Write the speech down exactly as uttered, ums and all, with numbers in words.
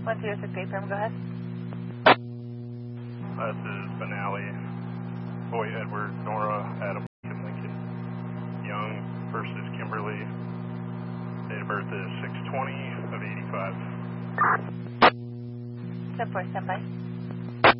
one zero six eight, firm, go ahead. Uh, this is Benally, Boy Edward, Nora, Adam, Lincoln, Young versus Kimberly. Date of birth is six twenty of eighty-five. ten four, stand by.